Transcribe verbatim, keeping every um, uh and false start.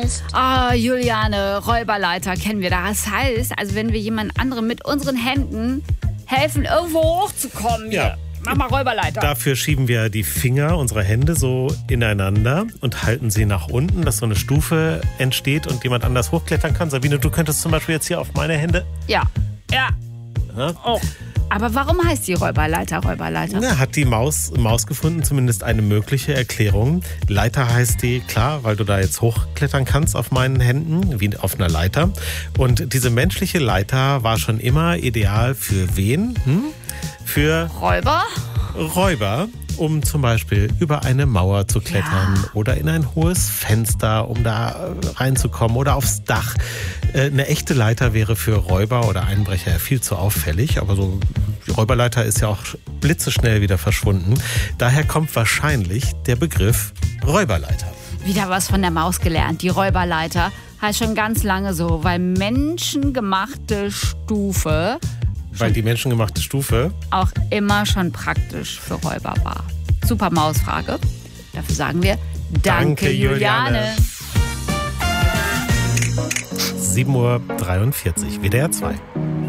heißt? Ah, Juliane, Räuberleiter kennen wir. Das heißt, also wenn wir jemand anderem mit unseren Händen helfen, irgendwo hochzukommen. Ja. Hier. Mach mal Räuberleiter. Dafür schieben wir die Finger unserer Hände so ineinander und halten sie nach unten, dass so eine Stufe entsteht und jemand anders hochklettern kann. Sabine, du könntest zum Beispiel jetzt hier auf meine Hände. Ja, ja. Ja. Oh. Aber warum heißt die Räuberleiter Räuberleiter? Na, hat die Maus, Maus gefunden, zumindest eine mögliche Erklärung. Leiter heißt die, klar, weil du da jetzt hochklettern kannst auf meinen Händen, wie auf einer Leiter. Und diese menschliche Leiter war schon immer ideal für wen? Hm? Für Räuber? Räuber, um zum Beispiel über eine Mauer zu klettern Ja. oder in ein hohes Fenster, um da reinzukommen oder aufs Dach. Eine echte Leiter wäre für Räuber oder Einbrecher viel zu auffällig, aber so die Räuberleiter ist ja auch blitzeschnell wieder verschwunden. Daher kommt wahrscheinlich der Begriff Räuberleiter. Wieder was von der Maus gelernt. Die Räuberleiter heißt schon ganz lange so, weil menschengemachte Stufe Weil die menschengemachte Stufe auch immer schon praktisch für Räuber war. Super Mausfrage. Dafür sagen wir Danke, Danke, Juliane. Juliane. sieben Uhr dreiundvierzig, W D R zwei.